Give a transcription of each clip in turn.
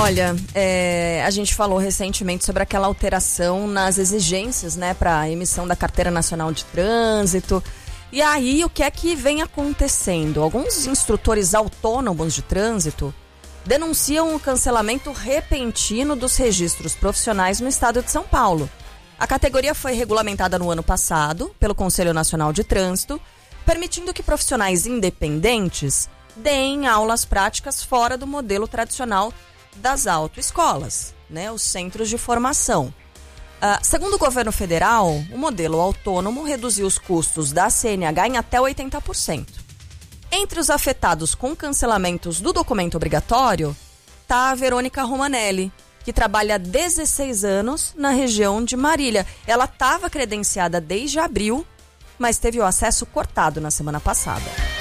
Olha, a gente falou recentemente sobre aquela alteração nas exigências, né, para a emissão da Carteira Nacional de Trânsito. E aí, o que é que vem acontecendo? Alguns instrutores autônomos de trânsito denunciam o cancelamento repentino dos registros profissionais no estado de São Paulo. A categoria foi regulamentada no ano passado pelo Conselho Nacional de Trânsito, permitindo que profissionais independentes deem aulas práticas fora do modelo tradicional das autoescolas, né, os centros de formação. Segundo o governo federal, o modelo autônomo reduziu os custos da CNH em até 80%. Entre os afetados com cancelamentos do documento obrigatório, está a Verônica Romanelli, que trabalha há 16 anos na região de Marília. Ela estava credenciada desde abril, mas teve o acesso cortado na semana passada.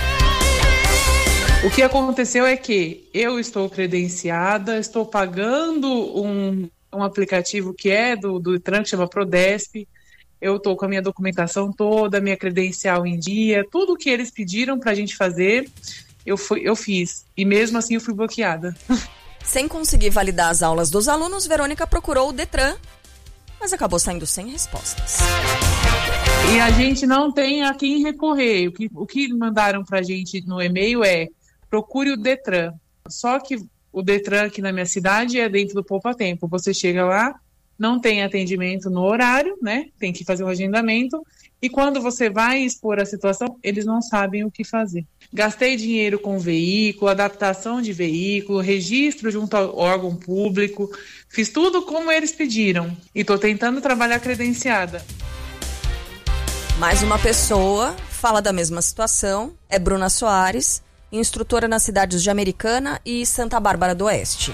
O que aconteceu é que eu estou credenciada, estou pagando um aplicativo que é do Detran, que chama Prodesp. Eu estou com a minha documentação toda, a minha credencial em dia, tudo o que eles pediram para a gente fazer, eu fiz. E mesmo assim eu fui bloqueada. Sem conseguir validar as aulas dos alunos, Verônica procurou o Detran, mas acabou saindo sem respostas. E a gente não tem a quem recorrer. O que mandaram para a gente no e-mail é: procure o Detran. Só que o Detran aqui na minha cidade é dentro do Poupa Tempo. Você chega lá, não tem atendimento no horário, né? Tem que fazer um agendamento. E quando você vai expor a situação, eles não sabem o que fazer. Gastei dinheiro com veículo, adaptação de veículo, registro junto ao órgão público. Fiz tudo como eles pediram. E estou tentando trabalhar credenciada. Mais uma pessoa fala da mesma situação. É Bruna Soares, instrutora nas cidades de Americana e Santa Bárbara do Oeste.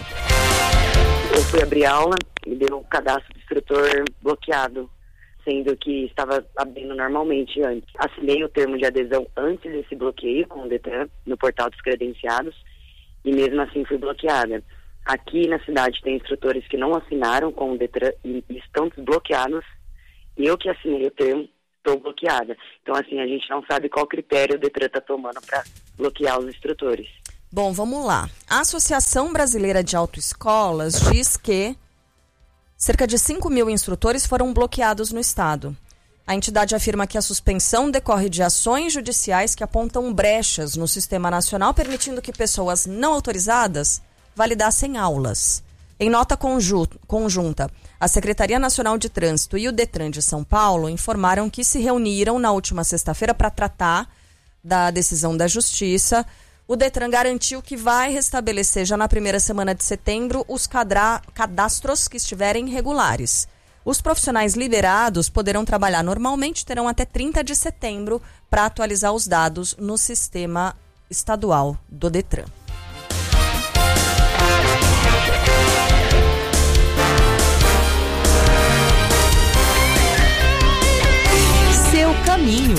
Eu fui abrir aula e deu um cadastro de instrutor bloqueado, sendo que estava abrindo normalmente antes. Assinei o termo de adesão antes desse bloqueio com o Detran, no portal dos credenciados, e mesmo assim fui bloqueada. Aqui na cidade tem instrutores que não assinaram com o Detran e estão desbloqueados. Eu que assinei o termo, estou bloqueada. Então, assim, a gente não sabe qual critério o Detran está tomando para bloquear os instrutores. Bom, vamos lá. A Associação Brasileira de Autoescolas diz que cerca de 5 mil instrutores foram bloqueados no estado. A entidade afirma que a suspensão decorre de ações judiciais que apontam brechas no sistema nacional, permitindo que pessoas não autorizadas validassem aulas. Em nota conjunta, a Secretaria Nacional de Trânsito e o Detran de São Paulo informaram que se reuniram na última sexta-feira para tratar da decisão da Justiça. O Detran garantiu que vai restabelecer já na primeira semana de setembro os cadastros que estiverem regulares. Os profissionais liberados poderão trabalhar normalmente, terão até 30 de setembro para atualizar os dados no sistema estadual do Detran. Seu caminho.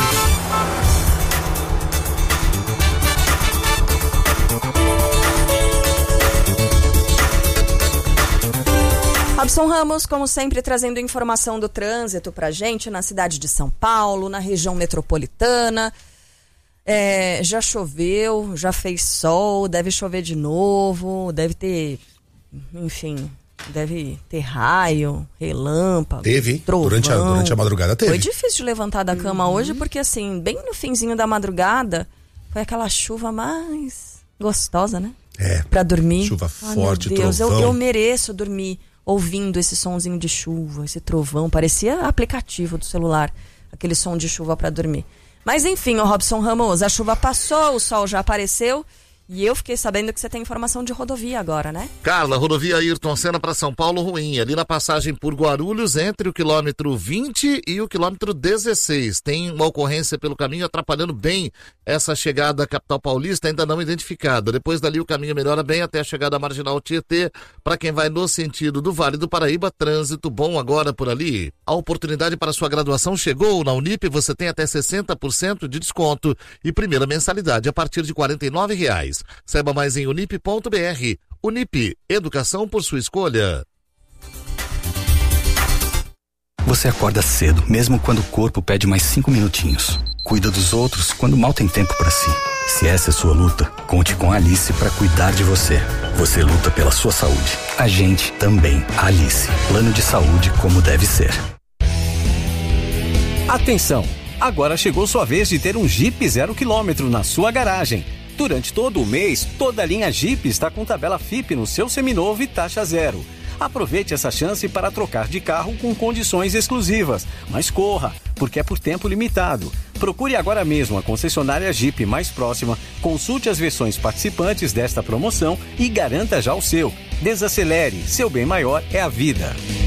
Robson Ramos, como sempre, trazendo informação do trânsito pra gente na cidade de São Paulo, na região metropolitana. Já choveu, já fez sol, deve chover de novo, deve ter, enfim, deve ter raio, relâmpago, teve, trovão. Durante a madrugada teve. Foi difícil de levantar da cama hoje, porque assim, bem no finzinho da madrugada, foi aquela chuva mais gostosa, né? Pra dormir. Chuva forte, meu Deus, trovão. eu mereço dormir ouvindo esse sonzinho de chuva, esse trovão, parecia aplicativo do celular, aquele som de chuva para dormir. Mas enfim, o Robson Ramos, a chuva passou, o sol já apareceu e eu fiquei sabendo que você tem informação de rodovia agora, né? Carla, rodovia Ayrton Senna para São Paulo ruim, ali na passagem por Guarulhos, entre o quilômetro 20 e o quilômetro 16. Tem uma ocorrência pelo caminho atrapalhando bem essa chegada à capital paulista, ainda não identificada. Depois dali o caminho melhora bem até a chegada à Marginal Tietê. Para quem vai no sentido do Vale do Paraíba, trânsito bom agora por ali. A oportunidade para sua graduação chegou. Na Unip você tem até 60% de desconto e primeira mensalidade a partir de R$ 49. Saiba mais em unip.br. Unip, educação por sua escolha. Você acorda cedo, mesmo quando o corpo pede mais 5 minutinhos. Cuida dos outros quando mal tem tempo para si. Se essa é sua luta, conte com a Alice para cuidar de você. Você luta pela sua saúde. A gente também. Alice. Plano de saúde como deve ser. Atenção! Agora chegou sua vez de ter um Jeep 0 km na sua garagem. Durante todo o mês, toda a linha Jeep está com tabela FIP no seu seminovo e taxa zero. Aproveite essa chance para trocar de carro com condições exclusivas. Mas corra, porque é por tempo limitado. Procure agora mesmo a concessionária Jeep mais próxima, consulte as versões participantes desta promoção e garanta já o seu. Desacelere, seu bem maior é a vida.